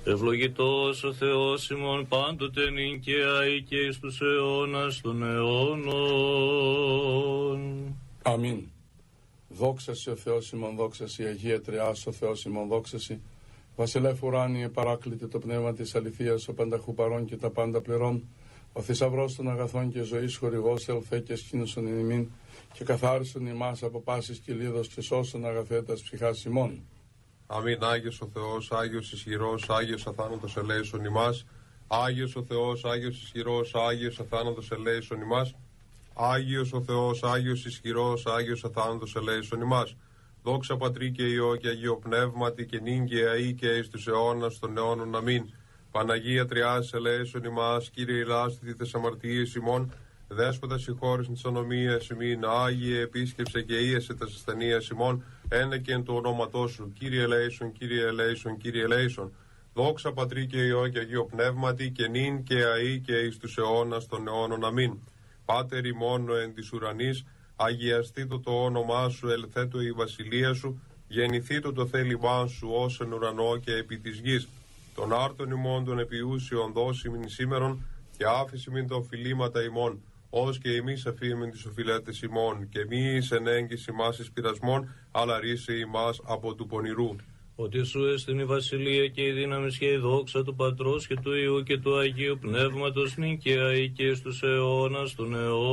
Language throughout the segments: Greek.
Ευλογητός ο Θεός ημών πάντοτε νυν και αεί και εις τους αιώνας των αιώνων. Αμήν. Δόξα σοι ο Θεός ημών, δόξα σοι Αγία Τριάς ο Θεός ημών, δόξα σοι Βασιλεύ ουράνιε παράκλητε το πνεύμα της αληθείας, ο πανταχού παρών και τα πάντα πληρών, ο θησαυρός των αγαθών και ζωής χορηγός ελθέ και σκήνωσον εν ημίν και καθάρισον ημάς από πάσης κυλίδος και σώσον αγαθέτας ψυχάς ημών. Αμήν. Άγιος ο Θεός, Άγιος ισχυρός, Άγιος αθάνατος ελέησον ημάς. Άγιος ο Θεός, Άγιος ισχυρός, Άγιος αθάνατος ελέησον ημάς. Άγιος ο Θεός, Άγιος ισχυρός, Άγιος αθάνατος ελέησον ημάς. Δόξα Πατρί και Υιό και Αγίο Πνεύματι και νυν και αεί και εις τους αιώνας των αιώνων. Αμήν. Παναγία Τριάς ελέησον ημάς, Κύριε ηλάσθητη τες αμαρτίες ημών, Δέσποτα συγχώρησον τις ανομίες ημίν, Άγιε επίσκεψε και ίεσε τας ασθενείας ημών, ένε και εν του ονόματός σου, Κύριε ελέησον, Κύριε ελέησον, Κύριε ελέησον. Δόξα Πατρί και Υιό και Αγίο Πνεύματι και νυν και αεί και εις τους αιώνας των αιώνων. Αμήν. Πάτερ ημών εν της ουρανής, αγιαστήτω το όνομά σου, ελθέτω η βασιλεία σου, γεννηθήτω το θέλημά σου ως εν ουρανό και επί της γης. Τον άρτον ημών των επιούσιων δώσιμην σήμερον και άφηση μην τα οφειλήματα ημών, ως και εμείς αφήμεν τις οφειλέτες ημών, και μη εις εν έγκυση μας εις πειρασμών, αλλά ρίσε ημάς από του πονηρού. Ότι σου έστειν η βασιλεία και η δύναμη και η δόξα του Πατρός και του Υιού και του Αγίου Πνεύματος νυν και αεί και στους αιώνας των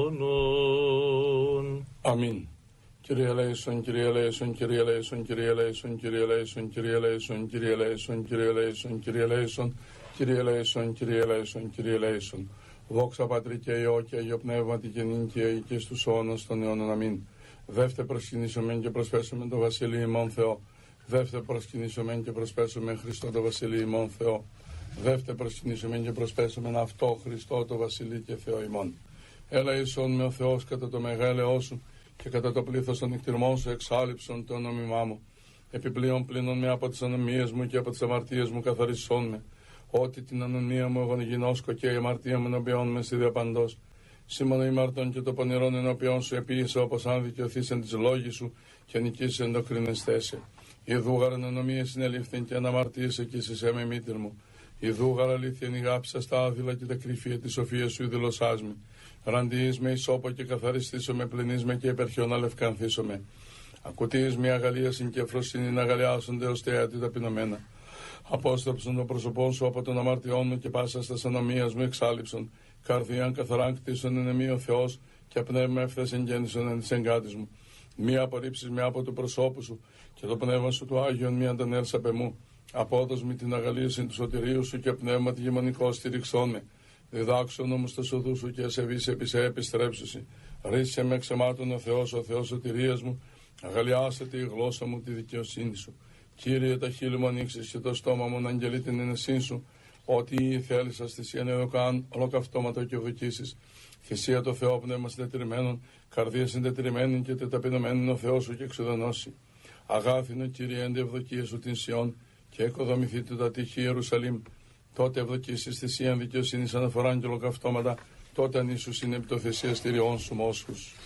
αιώνων. Αμήν. Κύριε ελέησον, Κύριε ελέησον, Κύριε ελέησον, Κύριε ελέησον, Κύριε ελέησον, Κύριε ελέησον, Κύριε ελέησον, Κύριε ελέησον, Κύριε ελέησον, Κύριε ελέησον, Κύριε ελέησον, Κύριε ελέησον. Δόξα Πατρί και Υιό και Αγίο Πνεύματι και νυν και αεί και στους αιώνας των αιώνων. Αμήν. Δεύτε προσκυνήσομεν και προσφέσομεν το Βασιλείο ημών Θεό. Δεύτε προσκυνήσομεν και προσπέσομεν Χριστό το Βασιλείο ημών Θεό. Δεύτε προσκυνήσομεν και προσπέσομεν αυτό Χριστό το Βασιλείο και Θεό ημών. Ελέησον με ο Θεός κατά το μεγαλειό σου και κατά το πλήθος των εκτιρμών σου εξάλληψον το όνομά μου. Επιπλέον πλύνον με από τις ανομίες μου και από τις αμαρτίες μου καθαρισόν με. Ότι την ανομία μου εγώ γινώσκω και η αμαρτία μου ενωπιών με στη διαπαντός. Σήμανο ημαρτών και το πονηρών ενωπιών σου επίησα όπως αν δικαιωθείς εν της λόγης σου και νικήσεις εν το κρίνεστέσαι. Η δούγαραν ανομία συνελήφθην και αναμαρτίες εκείσης με μήτυρ μου. Η δούγαρα αλήθεια γάψα στα άδειλα και τα κρυφία τη σοφία σου δηλωσάς με. Ραντιείς με ισόπο και καθαριστήσω με, πλυνείς με και υπερχιόν αλευκανθήσω με. Ακουτείς με αγαλία συν και φροσύνη να αγαλιάσονται ως θεάτη ταπεινωμένα. Απόστρεψον το πρόσωπό σου από τον αμαρτιών μου και πάσα στα ανομίας μου εξάλληψον. Καρδίαν καθαράν κτίσον εν εμεί ο Θεός και πνεύμα ευθές εγγέννησον εν της εγκάτης μου. Μία απορρίψεις με από του προσώπου σου και το πνεύμα σου του Άγιον μη αντανέλσα πε μου. Απόδος με την αγαλίαση του σωτηρίου σου και πνεύμα τη γεμονικό στηριξών με. Διδάξον όμως το σοδού σου και ασεβείς επί σε επιστρέψουσι. Ρίσε με εξαιμάτων ο Θεός σωτηρίας μου. Αγαλιάσετε η γλώσσα μου τη δικαιοσύνη σου. Κύριε, τα χείλη μου ανοίξεις και το στόμα μου να αγγελεί την ενεσύν σου. Ό,τι θέλεις ας θυσίαν εδωκάν, ολοκαυτώματα και οδοκίσεις. Θυσία το Θεό πνεύμα συντετριμμένων, καρδία συντετριμμένη και τεταπεινωμένη ο Θεός σου και εξουδενώσει. Αγάθινο Κύριε, έντε ευδοκία σου την Σιών και οικοδομηθείτε τα τείχη Ιερουσαλήμ. Τότε ευδοκίσεις θυσίαν δικαιοσύνης αναφοράν και ολοκαυτώματα, τότε ανήσους είναι επί το θυσιαστηριών σου μόσχους.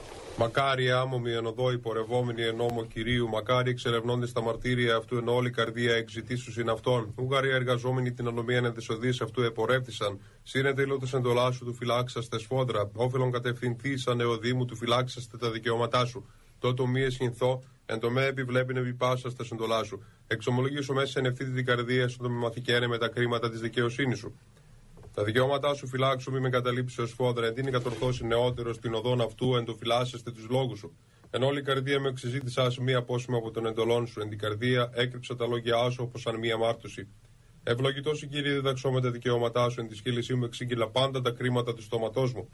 Μακάρι άμμομοι εν οδό υπορευόμενοι εν νόμο Κυρίου, μακάρι εξερευνώντες τα μαρτύρια αυτού εν όλη καρδία εξητήσους είναι αυτόν. Ουγαρία εργαζόμενοι την ανομία εν της οδής αυτού επορεύτησαν. Σύνετε ήλωτες εντολά σου του φυλάξαστε σφόδρα. Όφελον κατευθυνθήσαν εωδήμου του φυλάξαστε τα δικαιώματά σου. Τότε μη εσχυνθώ, εν το με επιβλέπειν επί πάσα στα εντολά σου. Εξομολογήσω μέσα εν ευθύτη την καρδία σου το μη μαθηκένε με τα κρίματα της δικαιοσύνης σου. Τα δικαιώματά σου φυλάξου, μη με καταλήψει ω φόδρα, εν τίνη κατορθώσει νεότερο στην οδόν αυτού, εν το φυλάσσεστε του λόγου σου. Εν όλη η καρδία με εξεζήτησά σου, μία απόσημη από τον εντολών σου, εν την καρδία έκρυψα τα λόγια σου, όπω αν μία μάρτωση. Ευλογητό η Κύριε, διδαξώ με τα δικαιώματά σου, εν τη σκύλησή μου εξήγηλα πάντα τα κρίματα του στόματό μου.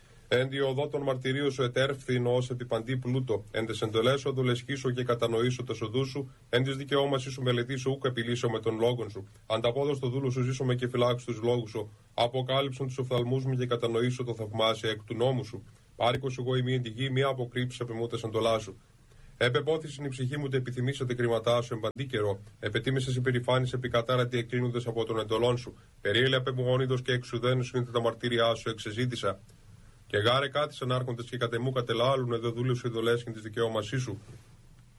Εν τη οδό των μαρτυρίου σου ετέρφθην ω επί παντή πλούτο. Εν τε εντολέ σου αδουλεσχήσω και κατανοήσω τα σοδού σου. Εν τη δικαιώμασή σου μελετήσω, ούκ επιλύσω με τον λόγον σου. Ανταπόδο στο δούλο σου ζήσω με και φυλάξω του λόγου σου. Αποκάλυψον του οφθαλμού μου και κατανοήσω το θαυμάσια εκ του νόμου σου. Πάρικο εγώ ημί εν τη γη, μία αποκρύψει απ' εμού τα εντολά σου. Επεπόθησιν η ψυχή μου, τε επιθυμήσατε κρίματά σου εν παντή καιρό. Επετίμησε υπερηφάνη επικατάρατη εκκλίνοντε από τον εντολών σου. Περίλεπε μου όνειδο και εξουδένου είναι τα μαρτύριά σου, εξεζήτησα. Και γάρε κάτισαν άρχοντες και κατεμού κατελάλουν εδώ δούλου ειδολές και τη δικαιώμασή σου. Και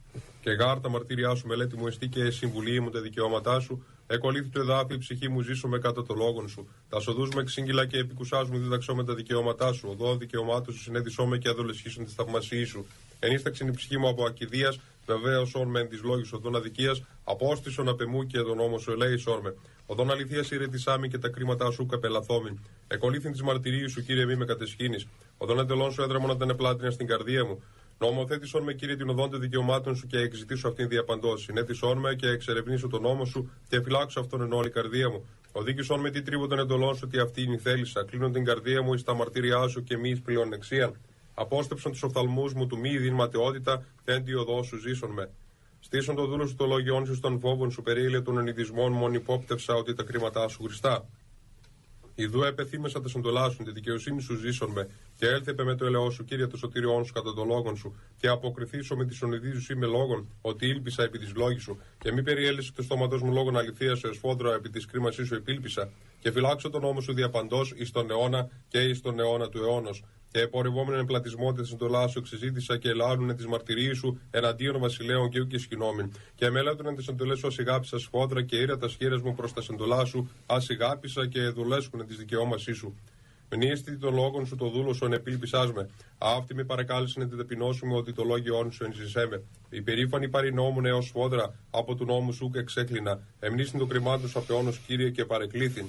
Και γάρ τα μαρτύριά σου μελέτη μου εστί και συμβουλή μου τα δικαιώματά σου. Εκολύθη του εδάφη η ψυχή μου ζήσω με κατά το λόγον σου. Τα σοδούς με εξήγηλα και επικουσάς μου δίδαξώ με τα δικαιώματά σου. Οδό δικαιωμάτων σου συνέδισό με και αδολεσχίσουν τη θαυμασίη σου. Ενίσταξεν η ψυχή μου από ακηδίας, βεβαίως όν με εν της λόγης οδόν αδικίας, απόστησον απεμού και τον νόμο σου ελέησόν με. Οδόν αληθείας ηρετησάμι και τα κρίματά σου καπελαθόμην. Εκολύθην της μαρτυρίου σου, κύριε, μη με κατεσχήνεις. Οδόν εντελών σου έδραμον να τα επλάτρινα στην καρδία μου. Νομοθέτησον με, κύριε, την οδόν των δικαιωμάτων σου και εξητήσω αυτήν διαπαντό. Συνέτησον με και εξερευνήσω τον νόμο σου και φυλάξω αυτόν εν όλη καρδία μου. Οδήγησον με τι τρίβο των εντολών σου, ότι αυτή είναι η θέλησα. Κλείνον την καρδία μου εις τα μαρτύριά σου και μη εις πλειονεξίαν. Απόστεψον τους οφθαλμούς μου του μη ειδήν ματαιότητα, εν τη οδό σου ζήσον με. Στήσον το δούλο σου το λογιών σου στον φόβων σου, περίλε των ενηδισμών μον υπόπτευσα ότι τα κρίματά σου χρηστά. Ιδού επεθύμεσα τα συντολάσουν, τη δικαιοσύνη σου ζήσον με, και έλθεπε με το ελαιό σου, κύριε, το σωτήριόν σου κατά το λόγον σου, και αποκριθήσω με τη ονειδή σου με λόγων, ότι ήλπισα επί τη λόγη σου, και μη περιέλυσε το στόματό μου λόγων αληθεία σου, εσφόδρα επί τη κρίμασή σου επήλπισα, και φυλάξω τον νόμο σου διαπαντό ει τον αιώνα και ει τον αιώνα του αιώνο. Και επορευόμενον εμπλατισμό τη εντολά σου εξεζήτησα και ελάουνε τη μαρτυρίε σου εναντίον βασιλέων και ούκε σκηνόμην. Και μελέτωνε τι εντολέ σου ασυγάπησα σφόδρα και ήρα τα σχήρε μου προ τα εντολά σου ασυγάπησα και εδουλέσκουνε τη δικαιώμασή σου. Μνήστη των λόγων σου το δούλο σου ενεπίλπισά με. Αυτή με παρακάλεσε να την ταπεινώσουμε ότι το λόγιόν σου ενζησέ με. Η περήφανη παρηνόμουν έω σφόδρα από του νόμου σου και εξέκλεινα. Εμνήστη το κρυμάτου σου απεώνο, κύριε, και παρεκλήθην.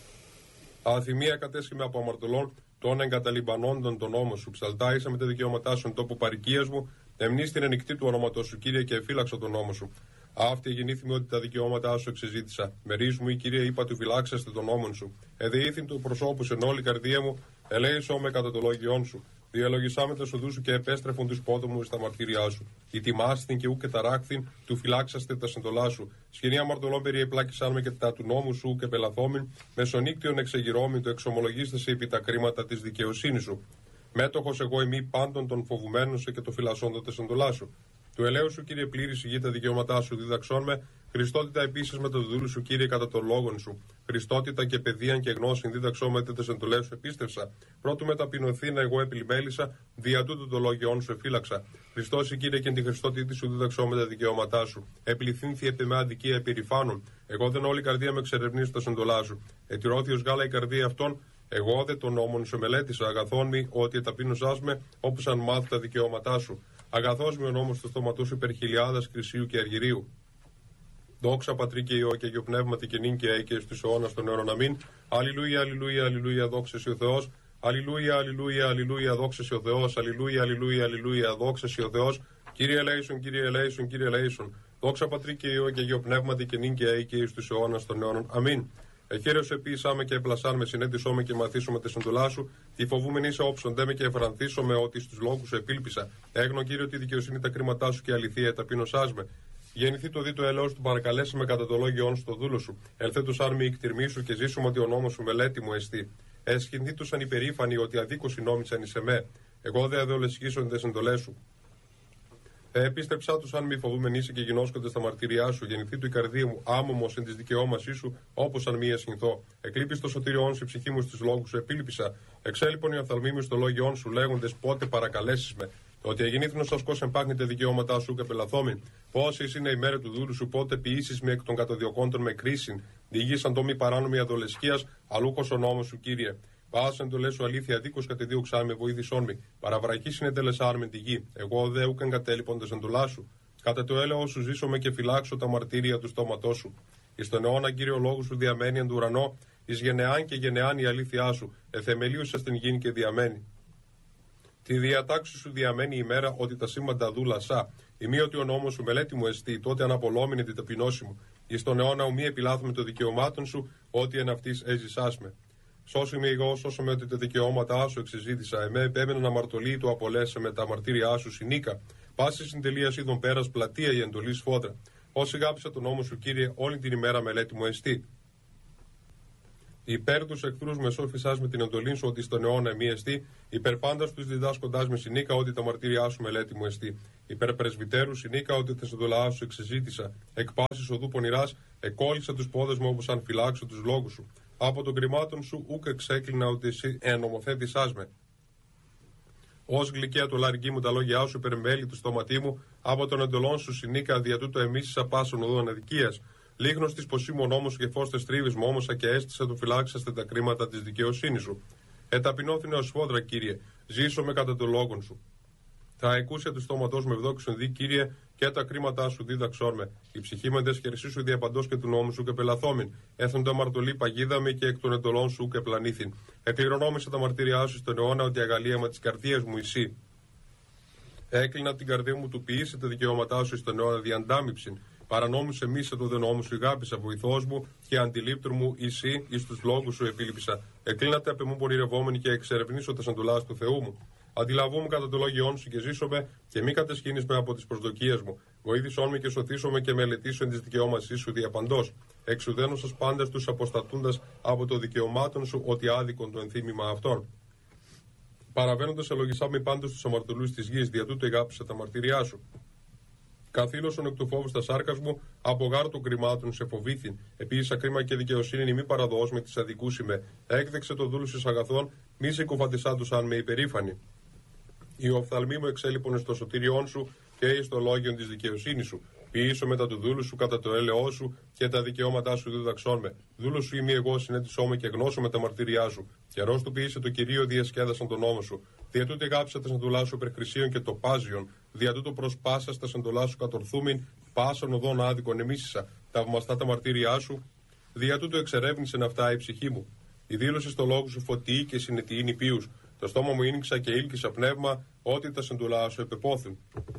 Αθυμία κατέσχημα από αμαρτωλών των εγκαταλειμπανόντων τον νόμο σου. Ψαλτάησα με τα δικαιώματά σου εν τόπου παροικίας μου. Εμνείς την ενικτή του ονόματός σου, κύριε, και εφύλαξα τον νόμο σου. Αυτή γεννήθημαι ότι τα δικαιώματά σου εξεζήτησα. Μερίζ μου, η κύριε, είπα του φυλάξαστε τον νόμον σου. Εδεήθην του προσώπου εν όλη καρδία μου, ελέησό με κατά το λόγιόν σου. Διαλογισά με τα σοδού σου και επέστρεφον του πόδου μου στα μαρτύριά σου. Ητιμάστην και ούκε ταράκθην, του φυλάξαστε τα συντολά σου. Σκηνή αμαρτωλών περιεπλάκησαν με και τα του νόμου σου και πελαθόμην, μεσονύκτιον εξεγυρώμην, το εξομολογίσταση επί τα κρίματα τη δικαιοσύνη σου. Μέτοχο εγώ ημί πάντων των φοβουμένων σε και το φυλασσόντο τα συντολά σου. Του ελαίου σου, κύριε, πλήρη ηγεί τα δικαιώματά σου, διδαξών με. Χριστότητα επίση με το δούλου σου, κύριε, κατά των λόγων σου. Χριστότητα και παιδείαν και γνώση, δίδαξό με τε εντολέ σου επίστευσα. Πρώτου με ταπεινωθήνα εγώ επιλημέλησα, δια τούτου το λόγιόν σου εφύλαξα. Χριστός, κύριε, και την Χριστότητη σου δίδαξό με τα δικαιώματά σου. Επληθύνθη επί με αδικία επιρρυφάνων. Εγώ δεν όλη καρδία με εξερευνήσω τα συντολά σου. Ετηρώθιο γάλα η καρδία αυτών. Εγώ δε τον νόμον σου μελέτησα, αγαθόν μη, ότι εταπείνωσάς με, όπως αν μάθω τα δικαιώματά σου. Αγαθός με ο νόμος του στόματού σου υπερχιλιάδας κρυσίου και αργυρίου. Δόξα Πατρί και Υιό και Αγιο Πνεύματι και νυν και αεί και στους αιώνας των αιώνων αμήν. Αλληλούια, αλληλούια, αλληλούια, δόξα σοι ο Θεός. Αλληλούια, αλληλούια, αλληλούια, δόξα σοι ο Θεός. Αλληλούια, αλληλούια, αλληλούια, δόξα σοι ο Θεός. Κύριε ελέησον, Κύριε ελέησον, Κύριε ελέησον. Δόξα Πατρί και Υιό και Αγιο Πνεύματι και νυν και αεί και στους αιώνας των αιώνων αμήν. Εχαίρεω επίσαμε και επλασάρμε, συνέντησόμε και μαθήσομε τη συντολά σου. Τι φοβούμενη είσαι όψοντέ με και εφρανθήσομε ότι στου λόγου σου επήλπισα. Έγνω, Κύριε, ότι η δικαιοσύνη τα κρίματά σου και αληθεία ταπεινωσάς με. Γεννηθεί το δι το ελαιός του, παρακαλέσουμε κατά το λόγιόν σου το δούλο σου. Ελθέτους άρμοι η κτηρμή σου και ζήσουμε ότι ο νόμος σου μελέτη μου εστί. Εσχυνδίτουσαν υπερήφανοι ότι αδίκως νόμισαν εις εμέ. Εγώ δε αδεολεσχίσον τε εντολές σου. Επίστρεψά του αν μη φοβούμενοι είσαι και γινώσκονται στα μαρτυριά σου. Γεννηθεί του η καρδία μου, άμωμο εν τη δικαιώμασή σου, όπω αν μη ασχυνθώ. Εκλείπει το σωτήριόν σου, η ψυχή μου στου λόγου σου, επήλπισα. Εξέλιπον οι οφθαλμοί μου στο λόγιόν σου, λέγοντε πότε παρακαλέσει με. Ότι αγεννήθηνο ασκό εμπάγνεται δικαιώματά σου και πελαθόμην. Πόσε είναι η μέρα του δούλου σου, πότε ποιήσει με εκ των κατοδιοκόντων με κρίσιν. Διηγήσαν το μη παράνομη αδολεσχία, αλούκο ο νόμο σου, κύριε. Πάσεν το λε σου αλήθεια, δίκω κατεδίωξά με, βοήθησόν με. Παραβραχή συνετελεσάρ με τη γη. Εγώ δε ούκεν κατέλειποντε εντολά σου. Κατά το έλεο σου ζήσομαι και φυλάξω τα μαρτύρια του στόματό σου. Ει τον αιώνα, Κύριο, λόγου σου διαμένει εν του ουρανό, ει γενεάν και γενεάν η αλήθειά σου. Εθεμελίουσα στην γη και διαμένει. Τη διατάξη σου διαμένει η μέρα ότι τα σήμαντα δούλασα. Η μία ότι ο νόμος σου μελέτη μου εστί, τότε αναπολόμηνε την ταπεινώση μου. Εις τον αιώνα ουμή επιλάθουμε το δικαιωμάτων σου, ότι εν αυτής έζησάς με. Σώσου με εγώ, σώσου με ότι τα δικαιώματά σου εξεζήτησα. Εμέ επέμεναν αμαρτωλοί του απολέσε με τα μαρτύριά σου συνήκα. Πάση συντελεία είδων πέρα πλατεία η εντολή σφόδρα. Όσοι γάπησα τον νόμο σου, κύριε, όλη την ημέρα μελέτη μου εστί. Υπέρ του εχθρού με σώφησά με την εντολή σου ότι στον αιώνα μη εστί. Υπέρ πάντα του διδάσκοντά με συνήκα ότι τα μαρτύριά σου μελέτη μου εστί. Υπέρ πρεσβυτέρου συνήκα ότι τα συντολά σου εξεζήτησα. Εκ πάση οδού πονηρά, εκόλλησα του πόδε μου όπω αν φυλάξω του λόγου σου. Από των κρυμάτων σου ούκ εξέκλεινα ότι εσύ ενομοθέτησά με. Ως γλυκαία του λαρική μου τα λόγια σου, υπερμέλη του στόματί μου, από τον εντολών σου συνήκα, δια τούτο εμίσησα πάσων οδών αδικίας. Λίγνος της ποσίμων νόμου σου και φως τε τρίβης μου, όμωσα και έστησα του φυλάξαστε τα κρίματα της δικαιοσύνης σου. Εταπεινώθηνε ω φόδρα, Κύριε, ζήσω με κατά το λόγον σου. Τα εκούσια του στόματός με ευδόξουν δι, Κύριε, και τα κρίματά σου δίδαξόν με. Η ψυχή με δε χερσί σου διαπαντός και του νόμου σου και πελαθόμην. Έθον το αμαρτωλή παγίδαμε και εκ των εντολών σου και πλανήθην. Εκληρονόμησα τα μαρτύριά σου στον αιώνα ότι αγαλίαμα τη καρδία μου εσύ. Έκλεινα την καρδία μου του ποιήσε τα δικαιώματά σου στον αιώνα διαντάμυψην. Παρανόμησε μίσα το δε νόμου σου, ηγάπησα βοηθός μου και αντιλήπτρου μου εσύ εις τους λόγους σου επίληψα. Εκλείνατε απ' εμού πονηρευόμενοι και εξερευνήσω τα σαντουλάς του Θεού μου. Αντιλαβούμε κατά το λόγιόν σου και ζήσομαι και μη κατεσχύνεις από τις προσδοκίες μου. Βοήθησόν με και σωθήσομαι και μελετήσω εν της δικαιώματής σου διαπαντός. Εξουδένω σας πάντας τους αποστατούντας από το δικαιωμάτων σου ότι άδικον το ενθύμημα αυτών. Παραβαίνοντας ελογισάμε πάντως τους αμαρτωλούς της γης, δια τούτο εγάπησα τα μαρτυριά σου. Καθήλωσον εκ του φόβου στα σάρκα μου, από γάρ των κρυμάτων σε φοβήθην. Επίσης κρίμα και δικαιοσύνη μη παραδοός με τις αδικούς είμαι. Έκδεξε το δούλου εις αγαθών, μη σε κουφαντισά τους αν με υπερήφανη. Οι οφθαλμοί μου εξέλιπον στο σωτήριόν σου και εις το λόγιον της δικαιοσύνης σου. Ποιήσω μετά του δούλου σου κατά το έλεό σου και τα δικαιώματά σου δίδαξόν με. Δούλο σου είμαι εγώ, συνέτησό με και γνώσω με τα μαρτυριά σου. Καιρός του ποιήσε το Κυρίο, διασκέδασαν τον νόμο σου. Δια τούτο εγάψα τα σαντουλά σου υπερκρισίων και το πάζιον. Δια τούτο προσπάσα τα σαντουλά σου κατορθούμην, πάσον οδόν άδικον εμίσησα. Ταυμαστά τα μαρτύριά σου. Δια τούτο εξερεύνησεν αυτά η ψυχή μου. Η δήλωση στο λόγο σου φωτιή και συνετιήν υπείους. Το στόμα μου ίνιξα και ήλκησα πνεύμα, ότι τα σαντουλά σου επεπόθουν.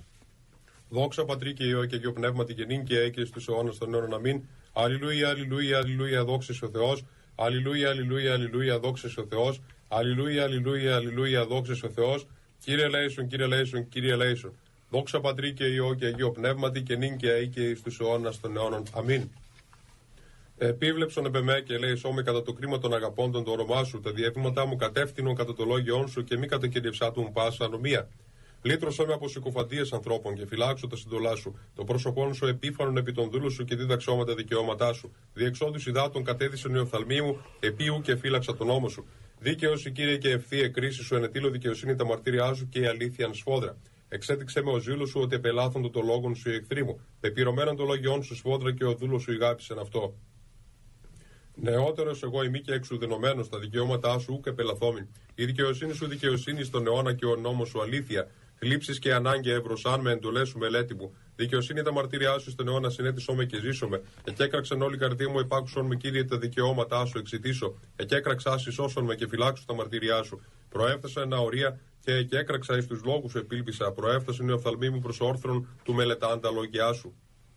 Δόξα Πατρί και Υιό και Αγίο Πνεύματι και νυν και έκαιε στους αιώνας των αιώνων αμήν. Αλληλούια, αλληλούια, αλληλούια, δόξα ο Θεός. Αλληλούια, αλληλούια, αλληλούια, δόξα ο Θεός. Αλληλούια, αλληλούια, αλληλούια, δόξα ο Θεός. Κύριε ελέησον, Κύριε ελέησον, Κύριε ελέησον. Δόξα Πατρί και Υιό και Αγίο Πνεύματι και νυν και έκαιε στους αιώνας των αιώνων αμήν. Επίβλεψον επ' εμέ και λέει σώμη κατά το κρίμα των αγαπώντων το όνομά σου, τα διεύματά μου κατεύθυνον κατά το λόγιόν σου και μη κατακυριευσά του μου πάσα ανομία. Λύτρωσέ με από συκοφαντίες ανθρώπων και φυλάξω τα συντολά σου. Το πρόσωπόν σου επίφανον επί των δούλων σου και δίδαξό με τα δικαιώματά σου. Διεξόδους υδάτων κατέδυσαν οι οφθαλμοί μου, επίου και φύλαξα τον νόμο σου. Δίκαιος η Κύριε και ευθεία κρίση σου, ενετήλω δικαιοσύνη τα μαρτύριά σου και η αλήθεια σφόδρα. Εξέτηξε με ο ζήλος σου ότι επελάθον το λόγον σου οι εχθροί μου. Πεπειρωμένον το λόγιόν σου σφόδρα και ο δούλος σου ηγάπησεν αυτό. Νεότερος εγώ ημί και εξουδενωμένος, τα δικαιώματά σου ούκ επελαθόμην. Η δικαιοσύνη σου δικαιοσύνη στον αιώνα και ο νόμος σου αλήθεια. Θλίψεις και ανάγκη ευρωσάν με εντολές σου μελέτη μου. Δικαιοσύνη τα μαρτύριά σου στον αιώνα συνέτησό με και ζήσω με. Εκέκραξαν όλη η καρδία μου, επάκουσον με Κύριε τα δικαιώματά σου εξητήσω. Εκέκραξα συσώσον με και φυλάξω τα μαρτύριά σου. Προέφτασα ένα ορία και εκέκραξα εις τους λόγους σου επίλπισα. Προέφτασαν οι οφθαλμοί μου προς όρθρον του μελετάν τα λόγια σου.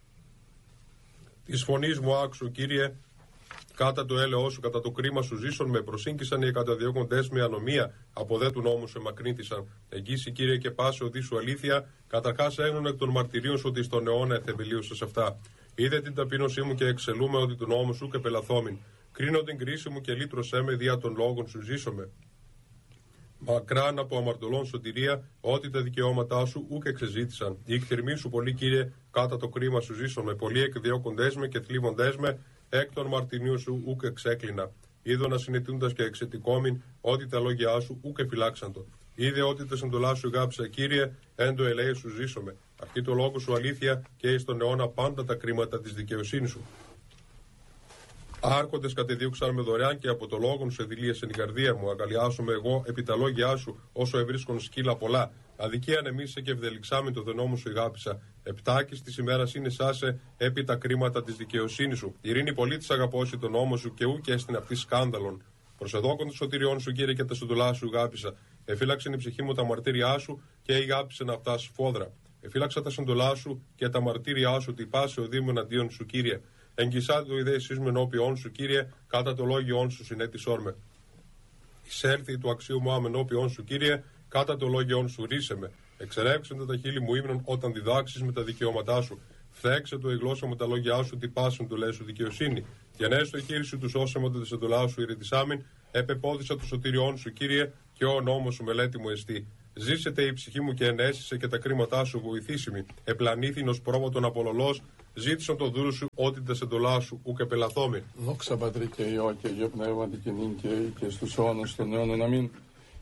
Τη φωνή μου άκουσου, Κύριε. Κάτα το έλεό σου, κατά το κρίμα σου ζήσον με, προσύγκησαν οι εκαταδιώκοντες με ανομία, από δε του νόμου σε μακρύτησαν. Εγγύσει Κύριε και πάσε οδή σου αλήθεια, καταρχάς έγνουν εκ των μαρτυρίων σου ότι στον αιώνα εθεμελίωσες αυτά. Είδε την ταπείνωσή μου και εξελούμε ότι του νόμου σου και πελαθόμην. Κρίνω την κρίση μου και λύτρωσέ με δια των λόγων σου ζήσομαι. Μακράν από αμαρτωλών σωτηρία, ότι τα δικαιώματά σου ούκ εξεζήτησαν. Η εκθυρμή σου πολύ, Κύριε, κάτα το κρίμα σου ζήσομαι. Πολλοί εκδιώκοντές με και θλίβοντές με. Εκ των μαρτυρίου σου ούκ εξέκλεινα. Είδω να συνετούντας και εξετικόμην, ότι τα λόγια σου ούκ εφυλάξαντο. Είδε ότι τα συντολά σου γάψα, Κύριε, εν το ελέη σου ζήσομαι. Αρχή το λόγο σου αλήθεια και εις τον αιώνα πάντα τα κρίματα της δικαιοσύνης σου. Άρχοντες κατεδίωξαν με δωρεάν και από το λόγον σου εδηλίασεν η καρδία μου. Αγκαλιάσομαι εγώ επί τα λόγια σου, όσο ευρίσκον σκύλα πολλά. Αδικία ανεμίσε και ευδελιξάμεν το δενόμου σου ηγάπησα. Επτάκης τη ημέρα είναι σάσε επί τα κρίματα τη δικαιοσύνη σου. Ειρήνη πολύ τη αγαπώσει τον νόμο σου και ούκ έστειν αυτή σκάνδαλον. Προσεδόκον των σωτηριών σου, Κύριε, και τα συντολά σου ηγάπησα. Εφύλαξεν η ψυχή μου τα μαρτύριά σου και ηγάπησεν αυτά σφόδρα. Εφύλαξα τα συντολά σου και τα μαρτύριά σου, τυπάσε ο Δήμο εναντίον σου, Κύριε. Εγγυσάτε το ιδέε με ενώπιον σου, Κύριε, κατά το λόγιόν σου συνέτησόν με. Εισέλθει του αξίου μου αμενώπιον σου, Κύριε, κατά το λόγιόν σου ρίσε με. Εξερέψονται τα χείλη μου ύμνων όταν διδάξεις με τα δικαιώματά σου. Φθέξε το η γλώσσα μου τα λόγια σου, τυπάσουν το λε σου δικαιοσύνη. Γενέσαι το χείρι σου του σώσε μου τα εντολά σου ηρετισάμιν. Επεπόδησα το σωτηριόν σου, Κύριε, και ο νόμος σου μελέτη μου εστί. Ζήσετε η ψυχή μου και ενέσησε και τα κρίματά σου βοηθήσιμη. Επλανήθην ως πρόβατον απολολός. Ζήτησαν το δούλου σου ότι τα σεντολά σου ούκ επελαθόμην. Δόξα Πατρί και Υιό και Αγίο Πνεύματι και νυν και στους αιώνας των αιώνων αμήν.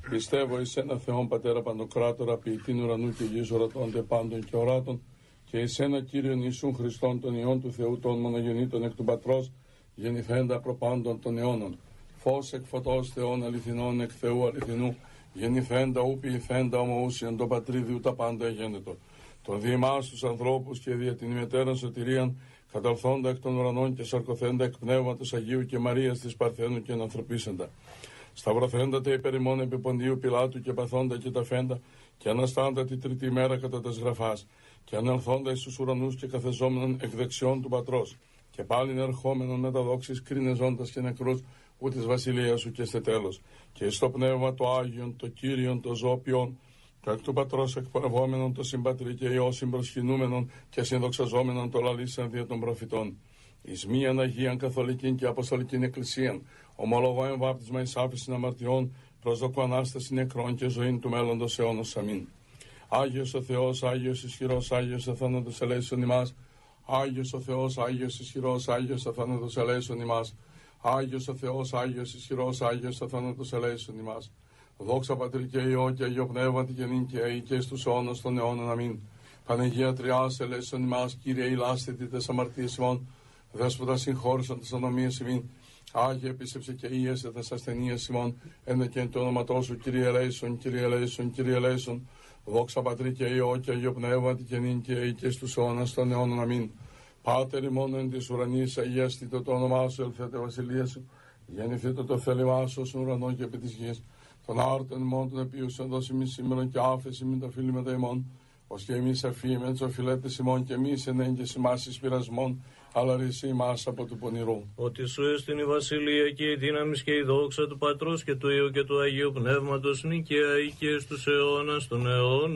Πιστεύω εις ένα Θεόν Πατέρα Παντοκράτορα, ποιητήν ουρανού και γης, ορατώνται πάντων και οράτων, και εις ένα Κύριον Ιησούν Χριστόν, τον Υιόν του Θεού, τον μονογεννήτων εκ του Πατρός, γεννηθέντα προπάντων των αιώνων. Φως εκ φωτός Θεών αληθινών, εκ Θεού αληθινού, γεννηθέντα ου ποιηθέντα ομοούσιαν, το Πατρίδιου τα πάντα εγένετο. Τον διημάς τους ανθρώπους και δια την ημετέραν σωτηρίαν, καταρθόντα εκ των ουρανών και σαρκωθέντα εκ πνεύματος Αγίου και Μαρίας της Παρθένου και ανθρωπίσαντα. Σταυρωθέντα τε υπέρ ημών επί Ποντίου Πιλάτου και παθόντα και ταφέντα, και αναστάντα τη τρίτη ημέρα κατά τας γραφάς, και ανελθόντα εις τους ουρανούς και καθεζόμενον εκ δεξιών του Πατρός, και πάλιν ερχόμενον με τα δόξης κρίνεζόντας και νεκρούς ου της βασιλείας σου και στε τέλος, και εις το πνεύμα το Άγιον, το Κύριον, το ζωοποιόν, το εκ του Πατρός εκπορευόμενον, το συμπατρί και Υιό συμπροσχυνούμενον και συνδοξαζόμενον το λαλήσαν δια των προφητών. Εις μίαν Αγίαν Καθολικήν και Αποστολικήν Εκκλησίαν, ομολογώ εμβάπτισμα εις άφησιν αμαρτιών, προσδοκώ Ανάσταση νεκρών και ζωήν του μέλλοντος αιώνος. Αμήν. Άγιος ο Θεός, Άγιος ισχυρός, Άγιος αθάνατος ελέησον ημάς. Άγιος ο Θεός, Άγιος ισχυρός, Άγιος αθάνατος ελέησον ημάς. Άγιος ο Θεός, Άγιος ισχυρός, Άγιος αθάνατος ελέησον ημάς. Δόξα Πατρί και Υιό και Αγίο Πνεύματι και νυν και αεί και στους αιώνας των αιώνων. Αμήν. Παναγία Τριάς ελέησον ημάς, Κύριε ηλάσθητη τες αμαρτίες ημών, Δέσποτα συγχώρησον τες ανομίες ημίν. Άγιε επίσεψε και ίεσε τες ασθενείες ημών, ένε και εν το όνοματό σου, Κύριε ελέησον, Κύριε ελέησον, Κύριε ελέησον. Δόξα Πατρί και Υιό και Αγίο Πνεύματι και νυν και αεί και στους αιώνας των αιώνων. Αμήν. Πάτερ ημών εν της ουρανής, αγιαστήτω το όνομά σου, ελθέτε βασιλεία σου, γεννηθήτω το θέλημά σου στον ουρανό και επί της γης. Τον άρτον ημών των επίουσαν δώσει μη σήμερα και άφεση μην τα φίλοι με τα ημών, ως και εμείς αφήμεν τους οφειλέτες ημών και εμείς εν έγκες ημάς εις πειρασμών, αλλά ρίση ημάς από του πονηρού. Ότι σου έστειν η βασιλεία και η δύναμη και η δόξα του Πατρός και του Υιού και του Αγίου Πνεύματος νικαία ή και στους αιώνας των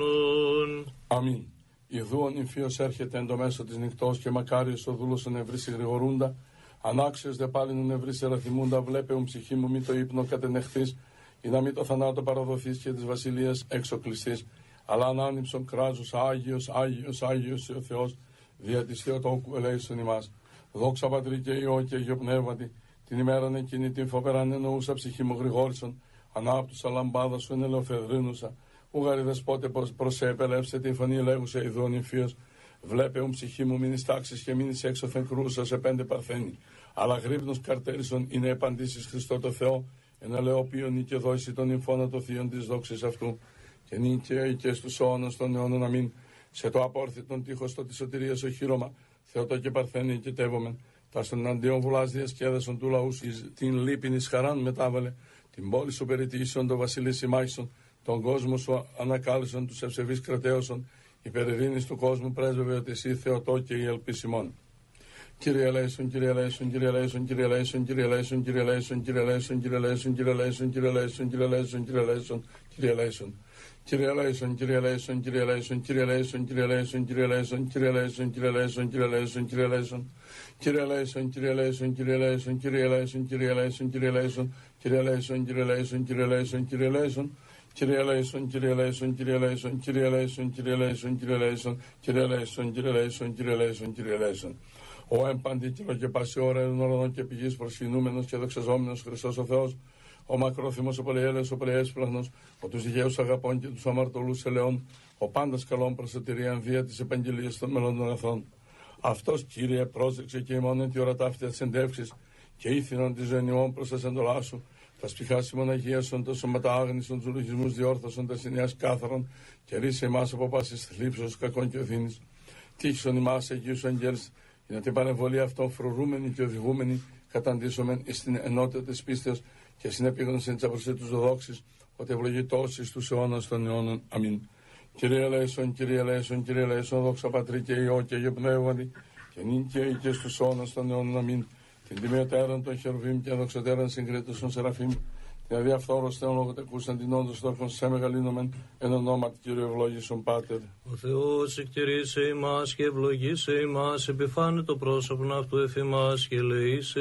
αιώνων. Αμήν. Ιδού ο νυμφίος έρχεται εν το μέσο της νυχτός και μακάριος ο δούλος ο νευρής γρηγορούντα. Ανάξιος δε πάλιν ο νευρής εραθιμούντα, βλέπεουν ψυχή μου μη το ύπνο κατενεχθείς, ή να μη το θανάτο παραδοθείς και της βασιλείας έξω κλειστείς. Αλλά ανάνυψον κράζους, Άγιος, Άγιος, Άγιος ο Θεός, δια της Θεοτόκου ελέησον ημάς. Δόξα Πατρί και Υιό και Αγίο Πνεύματι, την ημέραν εκείνη την φοβεράν εννοούσα ψυχή μου γρηγόρησον, ανάπτουσα λαμπάδα σου ενελεοφεδρίνουσα. Ουγαρίδες πότε προσέπελευσε τη φωνή λέγουσα ειδών νυμφίος. Βλέπεουν ψυχή μου μην τάξεις και μην έξωθεν κρούσα σε 5 παρθένη. Αλλά γρύπνος καρτέρισον είναι επαντήσεις Χριστό το Θεό, εναλεοποιον και δώσει τον νυμφώνα το θείον της δόξης αυτού. Και νυν και αεί και στους αιώνας των αιώνων. Αμήν. Σε το απόρθητον τείχος το της σωτηρίας οχύρωμα, Θεότο και Παρθένη και τεύομεν. Τα στον αντίον βουλάς διασκέδασον του λαού την λύπην εις χαράν μετάβαλε, την πόλη σου περιτήσεων το βασιλείς ημάχισον, τον κόσμο σου ανακάλεσον τους ευσεβείς κρατέωσον, υπερειρήνης του κόσμου πρέσβευε ότι εσύ Θεοτό και η ελπίσιμον. Κύριε ελέησον, Κύριε ελέησον, Κύριε ελέησον, Κύριε ελέησον, Κύριε ελέησον, Κύριε ελέησον, Κύριε ελέησον, Κύριε ελέησον, Κύριε ελέησον, Κύριε ελέησον, Κύριε ελέησον, Κύριε ελέησον, Κύριε ελέησον. Κύριε ελέησον, Κύριε ελέησον, Κύριε ελέησον, Κύριε ελέησον, Κύριε ελέησον, Κύριε ελέησον, Κύριε ελέησον, Κύριε ελέησον, Κύριε ελέησον, Κύριε ελέησον. Κύριε ελέησον, Κύριε ελέησον, Κύριε ελέησον, Κύριε ελέησον, Κύριε ελέησον, Κύριε ελέησον, Κύριε ελέησον, Κύριε ελέησον, Κύριε ελέησον, Κύριε ελέησον. Κύριε ελέησον, Κύριε ελέησον, Κύριε ελέησον, Κύριε ελέησον, Κύριε ελέησον, Κύριε ελέησον, Κύριε ελέησον, Κύριε ελέησον, Κύριε ελέησον, Κύριε ελέησον. Ο εμπαντίκυλο και πάση ώρα εν ουρανών και πηγής προσκυνούμενος και δοξαζόμενος Χριστός ο Θεός, ο μακρόθυμος, ο πολυέλεος, ο πολυέσπλαχνος, ο τους δικαίους αγαπών και τους αμαρτωλούς ελαιών, ο πάντας καλών προς σωτηρίαν δια της επαγγελίας των μελών των εθνών. Αυτός, Κύριε, πρόσεξε και ημών εν τη ώρα ταύτια της εντεύξης και ήθινον της ζωηνιών προς τα εντολά σου. Τα σπιχάς ημών αγίασον, το σώματα άγνησον, τους λογισμούς διόρθωσον, τα συνειάς κάθαρον και ρίσε εμάς από πάσης θλίψεως κακών και οδύνης. Τύχησον ημάς Αγίους Αγγέλς, για να την παρεμβολή αυτών φρουρούμενοι και οδηγούμενοι καταντήσομεν εις την ενότητα της πίστεως και συνεπίγνωσεν της απροσίτους δοδόξης, ότι ευλογητός εις τους αιώνας των αιώνων. Αμήν. Κύριε ελέησον, Κύριε ελέησον, Κύριε ελέησον, δόξα Πατρί και Υιό και Αγίο Πνεύματι, και νυν και αεί και στους αιώνας των αιώνων. Αμήν. Την τιμιωτέραν των χερουβίμ και δοξωτέραν συγκρίτως των Σεραφείμ, την αδιαφθόρος Θεόν λογοτεκούσαν την όντως τόρκων σε μεγαλύνομεν, εν ονόματι Κύριου ευλόγησον Πάτερ. Ο Θεός εκτηρήσε ημάς και ευλογήσε ημάς, επιφάνε το πρόσωπον αυτού εφημάς και ελεήσε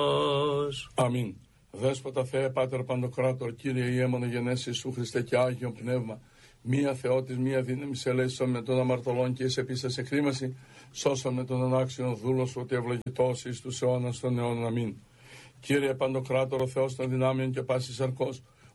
ημάς. Αμήν. Δέσποτα Θεέ, Πάτερ Παντοκράτορ, Κύριε Ιε μονογενές Ιησού Χριστέ και Άγιον Πνεύμα, μία Θεότης, μία δύναμη ελέησον με τον αμαρτωλόν και εις επίσης εκρήμαση, σώσον με τον ανάξιον δούλο σου, ότι ευλογητός εις τους αιώνας των αιώνων. Αμήν. Κύριε Παντοκράτορο, Θεός των δυνάμεων και πάσης αρκός,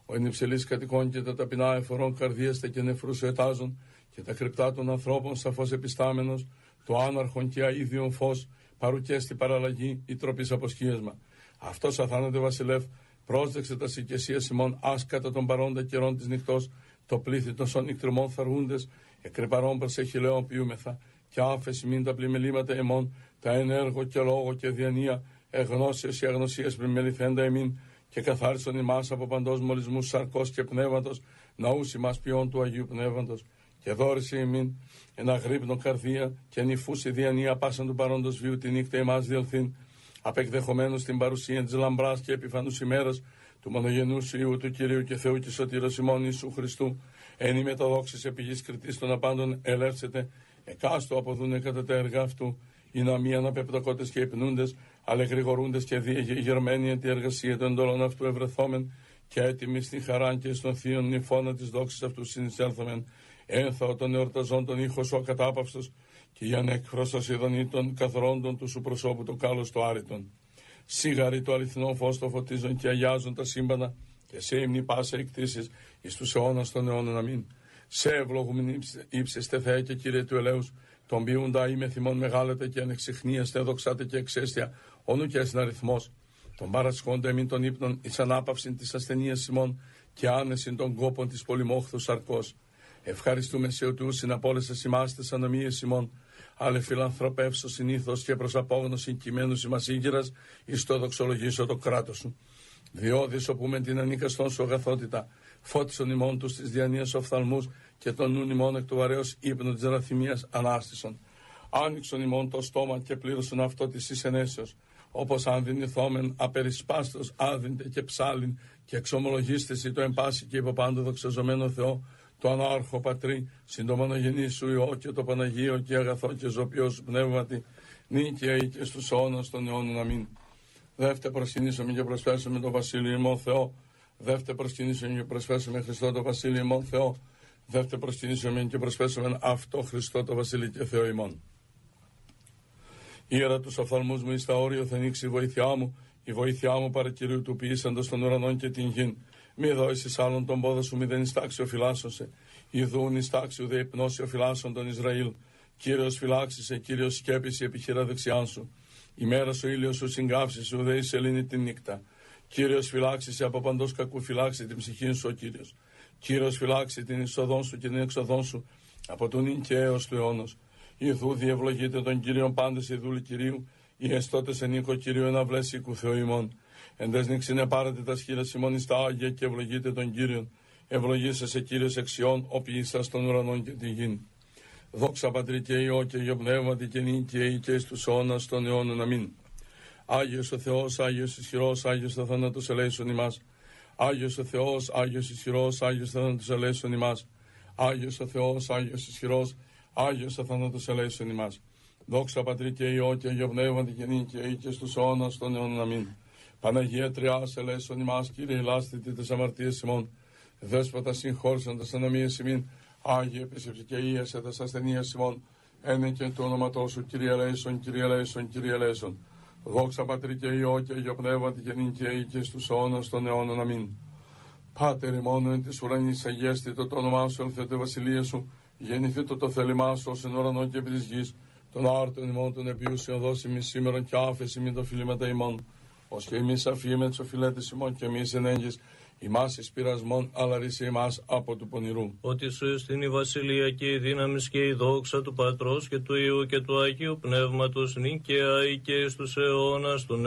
Ο εν υψηλής κατοικών και τα ταπεινά εφορών καρδίαστε και νεφρούς ετάζων, και τα κρυπτά των ανθρώπων σαφώς επιστάμενος, το άναρχον και αΐδιον φως, παρουκέστη παραλλαγή ή τροπής αποσχίασμα. Αυτός αθάνατε βασιλεύ, πρόσδεξε τα οικεσίας ημών, άσκατα των παρόντα καιρών της νυχτός, το πλήθη των σονικτριμών θαργούντες, εκρεπαρών προς εχηλαίων ποιούμεθα, και άφεση μην τα πλημελήματα εμών, τα ενέργο και λόγο και διανία, εγνώσεως και αγνωσίας πλημεληθέντα εμήν, και καθάρισον ημάς από παντός μολυσμούς σαρκός και πνεύματος, ναούς ημάς ποιών του Αγίου Πνεύματος, και δόρισε ημίν εν αγρύπνο καρδία, και νυφούς η διανία πάσαν του παρόντος βίου τη νύχτα ημάς διελθύν, απεκδεχομένους την παρουσία της λαμπράς και επιφανούς ημέρας του μονογενούς Υιού του Κυρίου και Θεού και Σωτήρος ημών Ιησού Χριστού, εν η μεταδόξης επιγής κριτής των απάντων ελεύσετε, εκάστο αποδούνε κατά τα έργα αυτού, ή να μη αναπεπτοκότες και υπνούντες, αλλά γρηγορούντες και διεγερμένοι εν τη εργασία των εντολών αυτού ευρεθόμεν, και έτοιμοι στην χαρά και στον θείον νυφώνα της δόξης αυτού συνεισέλθομεν, ένθαο των εορταζών τον ήχο σου ακατάπαυστος, και για ανέκφραστος ειδονή των καθρόντων του σου προσώπου το κάλος το άρρητον. Σίγαρη το αληθινό φως το φωτίζον και αγιάζουν τα σύμπανα, και σε ύμνη πάσα εκτίσεις εις τους αιώνας των αιώνων αμήν. Σε ευλογούμεν ύψεστε Θεέ και Κύριε του ελέους, τον ποιούντα είμαι θυμών μεγάλετε και ανεξιχνίαστε, δοξάτε και εξαίστια, όνου και έσυν αριθμός. Τον παρασχόνται εμήν των ύπνων εις ανάπαυσιν της ασθενείας ημών, και άνεσιν των κόπων της πολυμόχθου σαρκός. Ευχαριστούμε σε ο Τούς συναπόλεσες ημάς τες ανομίες ημών, ale φιλανθρωπεύσω συνήθως και προς απόγνωση κειμένους ημάς ήγηρας, εις το δοξολογήσω το κράτος σου. Διώδης όπου με την ανίκαστον σου αγαθότητα, φώτισον ημών τους της διανοίας οφθαλμούς, και τον νουν ημών εκ του βαρέως ύπνου της ραθυμίας ανάστησον. Άνοιξον ημών το στόμα και πλήρωσον αυτό της εισενέσεως, όπως αν δυνηθόμεν απερισπάστος άδυντε και ψάλιν, και εξομολογίστεσαι το εμπάση και υποπάντο δοξαζομένο Θεό, το ανάρχο πατρί, συν το μονογενή σου Υιό και το Παναγίο και αγαθό και ζωπιό σου πνεύματι, νίκαια και στους αιώνας των αιώνων αμήν. Δεύτε προσκυνήσαμε και προσφέρσουμε το Βασίλειο ημών Θεό. Δεύτε προσκυνήσαμε και προσφέρσουμε Χριστό το Βασίλειο ημών Θεό. Δεύτε προσκυνήσαμε και προσφέρσουμε αυτό Χριστό το Βασίλειο και Θεό ημών. Ήρα τους οφθαλμούς μου εις τα όρια θα ανοίξει η βοήθειά μου, η βοήθειά μου παρά Κυρίου του ποιήσαντος των ουρανών και την γην. Μη δώσεις άλλον τον πόδα σου, μη δεν ιστάξιο φυλάσσωσε. Ιδούν ιστάξιο δε υπνώσιο φυλάσσον τον Ισραήλ. Κύριος φυλάξησε, Κύριος σκέπησε επιχειρά δεξιάν σου. Η μέρα σου ήλιος σου συγκάψησε, ουδέ η σελήνη την νύχτα. Κύριος φυλάξησε από παντός κακού, φυλάξει την ψυχή σου ο Κύριος. Κύριος φυλάξει την εισοδόν σου και την εξοδόν σου, από τον νυν και έως του αιώνος. Ιδού διευλογείτε τον Κύριον πάντες οι δούλοι Κυρίου, οι εστώτες εν οίκο Κυρίου εν αυλές οίκου Θεού ημών. Εντες νυξίνε πάρετε τα σχήρα ημών εις τα Άγια και ευλογείτε τον Κύριον. Ευλογήσεσαι Κύριος εξιών, ο ποιήσας των ουρανών και τη γην. Δόξα Πατρί και Υιό και Υιό Πνεύματι και νυν και αεί και εις τους αιώνας των αιώνων αμήν. Άγιος ο Θεός, Άγιος ισχυρός, Άγιος ο θάνατος ελέησον ημάς. Άγιος ο Θεός, Άγιος ισχυρός, Άγιος ο θάνατος ελέησον ημάς. Άγιος ο Θεός, Άγιος ισχυρός, Άγιος ο θάνατος ελέησον ημάς. Δόξα Πατρί και Υιό και Υιό Πνεύματι και νυν και αεί και στους αιώνας των αιώνων αμήν. Παναγία Τριάς ελέησον ημάς, Κύριε ελάστητη τες αμαρτίες ημών. Δέσποτα συγχώρησαν τες ανομίες ημίν. Άγιε επίσεψε και ίεσε τες ασθενείες ημών. Ένε και του όνοματός σου, Κύριε ελέησον, Κύριε ελέησον, Κύριε ελέησον. Δόξα Πατρί και Υιό και Υιό Πνεύματι και νυν και αεί και στους αιώνας των αιώνων αμήν. Πάτερ ημών εν της ουρανής αγιέστητο το όνομά σου, ελθέτω βασιλεία σου, γεννηθήτω το θέλημά σου ως εν ουρανό και επί της γης. Τον άρτον ημών των επιούσιων δώσιμη σήμερον και άφεση μην το φιλήματα ημών. Ως και εμείς αφήμεν τους οφειλέτες ημών και εμείς ενέγγις ημάς εις πειρασμών, αλλά ρίσε ημάς από του πονηρού. Ότι σου εστίν η βασιλεία και η δύναμη και η δόξα του Πατρός και του Υιού και του Αγίου Πνεύματος νίκαια ή και στους αιώνας των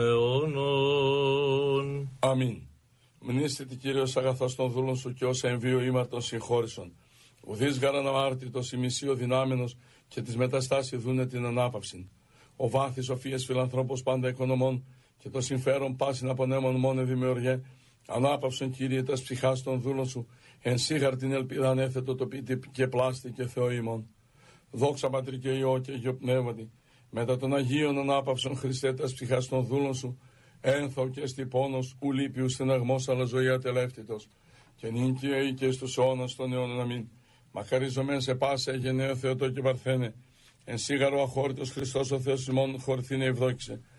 αιώνων. Αμήν. Μνήστε τη Κύριος αγαθός των δούλων σου και όσα εμβίου ήμαρτον συγχώρησον. Ουδείς γαραν αμάρτητος ημισίω δυνάμενος και τις μεταστάσεις δούνε την ανάπαυση. Ο βάθης σοφίας φιλανθρώπος πάντα οικονομών και το συμφέρον πάσιν απονέμων μόνο δημιουργέ. Ανάπαυσον Κύριε τας ψυχάς των δούλων σου, εν σίγαρ την ελπίδα ανέθετο το πίτι και πλάστη και Θεό ημών. Δόξα Πατρί και Υιό και Υιό Πνεύματι, μετά των Αγίων ανάπαυσον Χριστέ τας ψυχάς των δούλων σου, ένθο και στη πόνος, ουλίπιου στεναγμός αλλά ζωή ατελεύτητος, και νυν και αεί και στους αιώνας των αιώνων αμήν. Μακαριζομέν σε πάσα γενναίο Θεοτό και παρθένε, εν σίγαρο αχώρητος Χριστός ο Θεός ημών χορθήνε ευδόκησε,